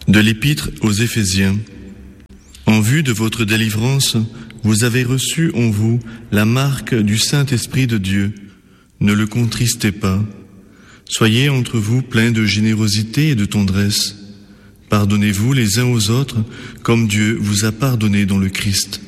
De l'Épître aux Éphésiens. En vue de votre délivrance, vous avez reçu en vous la marque du Saint-Esprit de Dieu. Ne le contristez pas. Soyez entre vous pleins de générosité et de tendresse. Pardonnez-vous les uns aux autres, comme Dieu vous a pardonné dans le Christ.